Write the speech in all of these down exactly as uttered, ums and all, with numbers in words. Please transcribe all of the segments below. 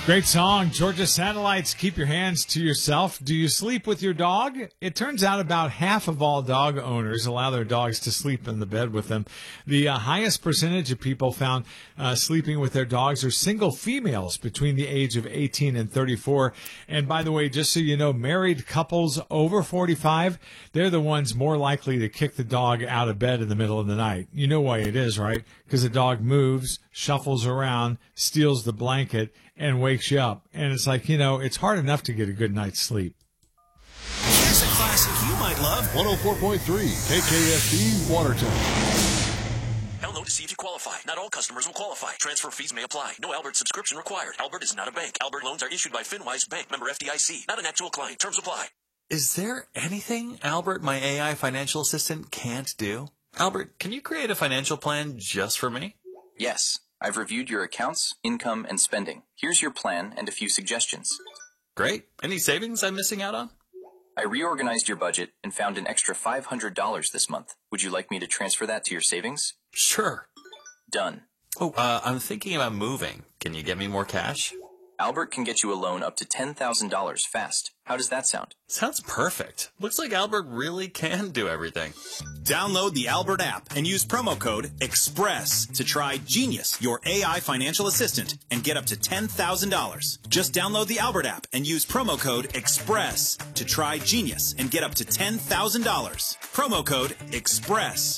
Great song, Georgia Satellites, Keep Your Hands to Yourself. Do you sleep with your dog? It turns out about half of all dog owners allow their dogs to sleep in the bed with them. The uh, highest percentage of people found uh, sleeping with their dogs are single females between the age of eighteen and thirty-four. And by the way, just so you know, married couples over forty-five, they're the ones more likely to kick the dog out of bed in the middle of the night. You know why it is, right? Because the dog moves, shuffles around, steals the blanket, and wakes you up. And it's like, you know, it's hard enough to get a good night's sleep. Here's a classic you might love. one oh four point three K K S D Watertown. Hello to see if you qualify. Not all customers will qualify. Transfer fees may apply. No Albert subscription required. Albert is not a bank. Albert loans are issued by FinWise Bank, member F D I C. Not an actual client. Terms apply. Is there anything Albert, my A I financial assistant, can't do? Albert, can you create a financial plan just for me? Yes. I've reviewed your accounts, income, and spending. Here's your plan and a few suggestions. Great. Any savings I'm missing out on? I reorganized your budget and found an extra five hundred dollars this month. Would you like me to transfer that to your savings? Sure. Done. Oh, uh, I'm thinking about moving. Can you get me more cash? Albert can get you a loan up to ten thousand dollars fast. How does that sound? Sounds perfect. Looks like Albert really can do everything. Download the Albert app and use promo code EXPRESS to try Genius, your A I financial assistant, and get up to ten thousand dollars. Just download the Albert app and use promo code EXPRESS to try Genius and get up to ten thousand dollars. Promo code EXPRESS.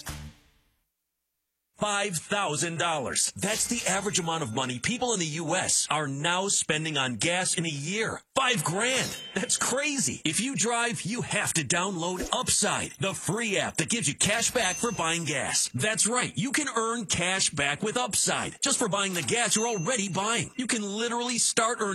five thousand dollars. That's the average amount of money people in the U S are now spending on gas in a year. Five grand. That's crazy. If you drive, you have to download Upside, the free app that gives you cash back for buying gas. That's right. You can earn cash back with Upside just for buying the gas you're already buying. You can literally start earning